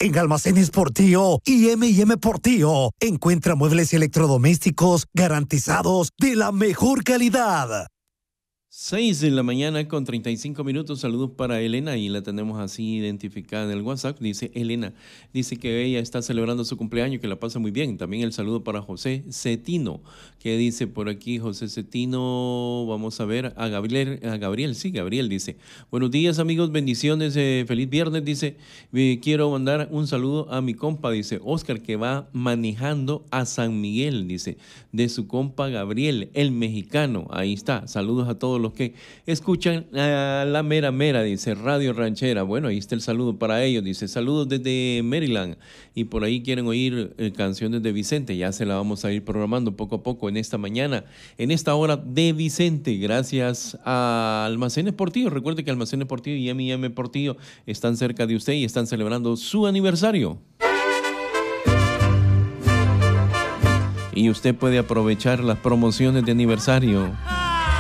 En Almacenes Portillo y M&M Portillo encuentra muebles y electrodomésticos garantizados de la mejor calidad. 6 de la mañana con 35 minutos. Saludos para Elena y la tenemos así identificada en el WhatsApp. Dice Elena, dice que ella está celebrando su cumpleaños, que la pasa muy bien. También el saludo para José Cetino, que dice por aquí José Cetino, vamos a ver, a Gabriel, sí, Gabriel dice, buenos días amigos, bendiciones, feliz viernes, dice, quiero mandar un saludo a mi compa, dice Oscar, que va manejando a San Miguel, dice, de su compa Gabriel, el mexicano. Ahí está, saludos a todos los que escuchan a la mera mera, dice Radio Ranchera. Bueno, ahí está el saludo para ellos, dice saludos desde Maryland, y por ahí quieren oír canciones de Vicente. Ya se la vamos a ir programando poco a poco en esta mañana, en esta hora de Vicente, gracias a Almacenes Portillo. Recuerde que Almacenes Portillo y M&M Portillo están cerca de usted y están celebrando su aniversario. Y usted puede aprovechar las promociones de aniversario.